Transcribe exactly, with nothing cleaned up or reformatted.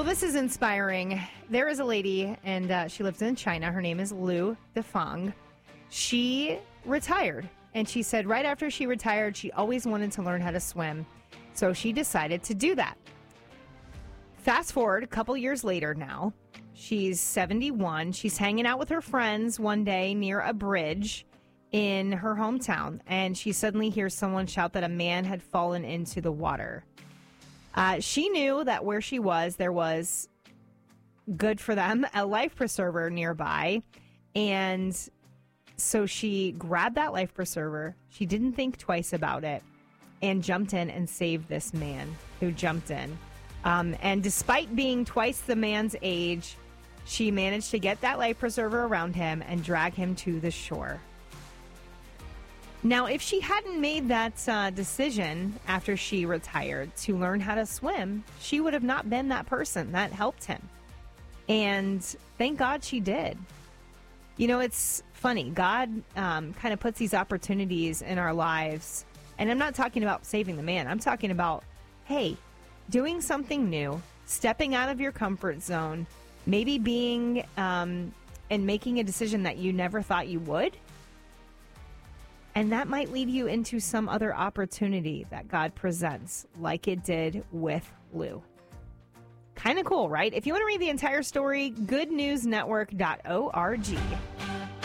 Well, this is inspiring. There is a lady, and uh, she lives in China. Her name is Lu Defang. She retired, and she said right after she retired, she always wanted to learn how to swim, so she decided to do that. Fast forward a couple years later now, she's seventy-one. She's hanging out with her friends one day near a bridge in her hometown, and she suddenly hears someone shout that a man had fallen into the water. Uh, she knew that where she was, there was, good for them, a life preserver nearby. And so she grabbed that life preserver. She didn't think twice about it and jumped in and saved this man who jumped in. Um, and despite being twice the man's age, she managed to get that life preserver around him and drag him to the shore. Now, if she hadn't made that uh, decision after she retired to learn how to swim, she would have not been that person that helped him. And thank God she did. You know, it's funny. God um, kind of puts these opportunities in our lives. And I'm not talking about saving the man. I'm talking about, hey, doing something new, stepping out of your comfort zone, maybe being um, and making a decision that you never thought you would. And that might lead you into some other opportunity that God presents, like it did with Lu. Kind of cool, right? If you want to read the entire story, good news network dot org.